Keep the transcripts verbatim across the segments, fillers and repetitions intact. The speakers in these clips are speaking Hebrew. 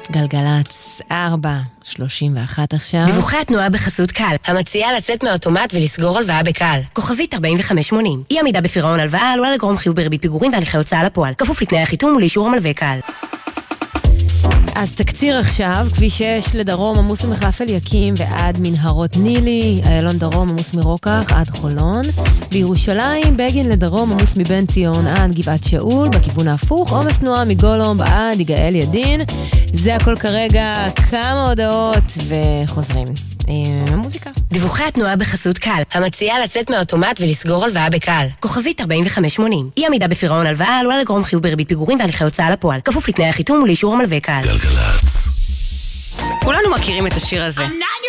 גלגלץ ארבע שלושים ואחת עכשיו. דיווחי התנועה בחסות קל, המציעה לצאת מהאוטומט ולסגור הלוואה בקל. כוכבית ארבעים וחמש שמונים. אי עמידה בפירעון הלוואה עלולה לגרום חיוב בריבית פיגורים והליכי הוצאה לפועל. כפוף לתנאי החיתום ולאישור המלווה קל. אז תקציר עכשיו, כביש שש לדרום עמוס ממחלף אליקים ועד מנהרות נילי, איילון דרום עמוס מרוקח עד חולון, בירושלים בגין לדרום עמוס מבן ציון עד גבעת שאול, בכיוון ההפוך עומס תנועה מגולום עד יגאל ידין. זה הכל כרגע, כמה הודעות וחוזרים. המוזיקה. דיווחי התנועה בחסות קל, המציעה לצאת מהאוטומט ולסגור הלוואה בקל. כוכבית ארבעים וחמש שמונים. אי עמידה בפירעון הלוואה עלולה לגרום חיוב בריבית פיגורים והליכי הוצאה לפועל. כפוף לתנאי החיתום ולאישור המלווה קל. גלגלץ. כולנו מכירים את השיר הזה.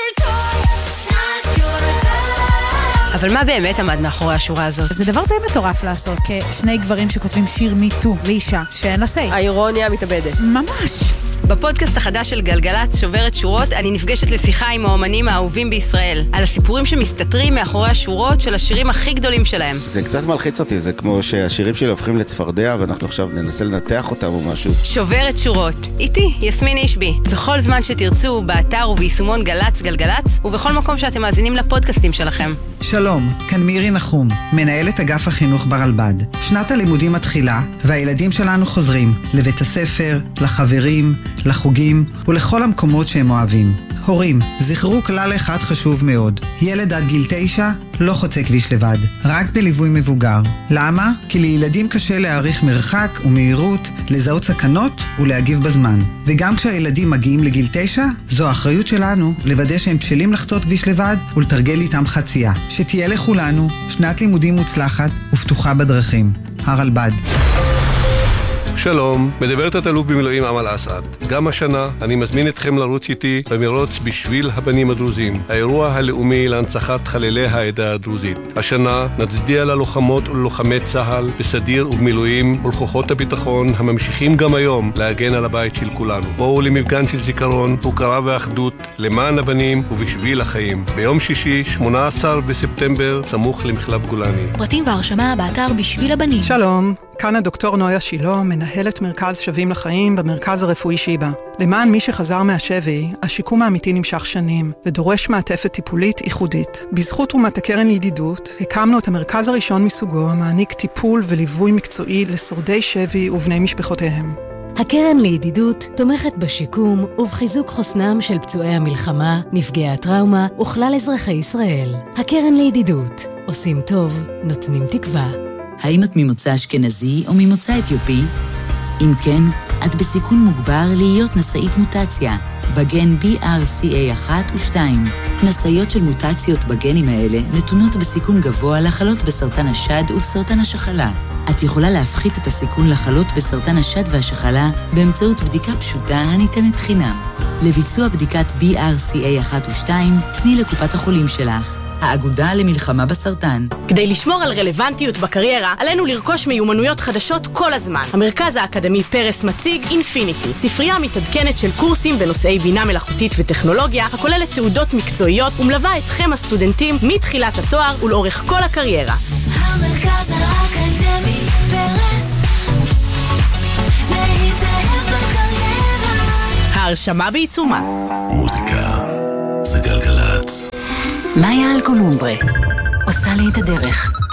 אבל מה באמת עמד מאחורי השורה הזאת? זה דבר די מטורף לעשות, כשני גברים שכותבים שיר מיטו לאישה שאין לה סי. האירוניה מתאבדת. ממש. בפודקאסט החדש של גלגלץ שוברת שורות, אני נפגשת לשיחה עם האומנים האהובים בישראל, על הסיפורים שמסתתרים מאחורי השורות של השירים הכי גדולים שלהם. זה קצת מלחיץ אותי, זה כמו שהשירים שלי הופכים לצפרדע, ואנחנו עכשיו ננסה לנתח אותם או משהו. שוברת שורות, איתי, יסמין אישבי. בכל זמן שתרצו, באתר וביישומון גלץ גלגלץ, ובכל מקום שאתם מאזינים לפודקאסטים שלכם. שלום, כאן מירי נחום, מנהלת אגף החינוך ברלב"ד. שנת הלימודים מתחילה, והילדים שלנו חוזרים לבית הספר, לחברים, לחוגים ולכל המקומות שהם אוהבים. הורים, זכרו כלל אחד חשוב מאוד. ילד עד גיל תשע לא חוצה כביש לבד, רק בליווי מבוגר. למה? כי לילדים קשה להעריך מרחק ומהירות, לזהות סכנות ולהגיב בזמן. וגם כשהילדים מגיעים לגיל תשע, זו האחריות שלנו לוודא שהם בשלים לחצות כביש לבד ולתרגל איתם חצייה. שתהיה לכולנו שנת לימודים מוצלחת ופתוחה בדרכים. הרלב"ד. שלום, מדברת התלוף במילואים אמל אסעד. גם השנה אני מזמין אתכם לרוץ איתי במרוץ בשביל הבנים הדרוזים, האירוע הלאומי להנצחת חללי העדה הדרוזית. השנה נצדיע ללוחמות וללוחמי צה"ל בסדיר ובמילואים ולכוחות הביטחון הממשיכים גם היום להגן על הבית של כולנו. בואו למפגן של זיכרון, הוקרה ואחדות למען הבנים ובשביל החיים. ביום שישי, שמונה עשר בספטמבר, סמוך למחלף גולני. פרטים והרשמה באתר בשביל הבנים. שלום, כאן הדוקטור נויה שילה, מנהלת מרכז שווים לחיים במרכז הרפואי שיבא. למען מי שחזר מהשבי, השיקום האמיתי נמשך שנים ודורש מעטפת טיפולית ייחודית. בזכות תרומת הקרן לידידות, הקמנו את המרכז הראשון מסוגו המעניק טיפול וליווי מקצועי לשורדי שבי ובני משפחותיהם. הקרן לידידות תומכת בשיקום ובחיזוק חוסנם של פצועי המלחמה, נפגעי הטראומה וכלל אזרחי ישראל. הקרן לידידות, עושים טוב, נותנים תקווה. האם את ממוצא אשכנזי או ממוצא אתיופי? אם כן, את בסיכון מוגבר להיות נשאית מוטציה, בגן בי אר סי איי אחת ושתיים. נשאיות של מוטציות בגנים האלה נתונות בסיכון גבוה לחלות בסרטן השד ובסרטן השחלה. את יכולה להפחית את הסיכון לחלות בסרטן השד והשחלה באמצעות בדיקה פשוטה הניתנת חינם. לביצוע בדיקת בי אר סי איי אחת ושתיים, פני לקופת החולים שלך. האגודה למלחמה בסרטן. כדי לשמור על רלוונטיות בקריירה, עלינו לרכוש מיומנויות חדשות כל הזמן. המרכז האקדמי פרס מציג אינפיניטי, ספרייה מתעדכנת של קורסים בנושאי בינה מלאכותית וטכנולוגיה, הכוללת תעודות מקצועיות ומלווה אתכם הסטודנטים מתחילת התואר ולאורך כל הקריירה. המרכז האקדמי פרס, להתאהב בקריירה. ההרשמה בעיצומה. מוזיקה זה גלגלץ. מאיה אלקולומברה עושה לי את הדרך.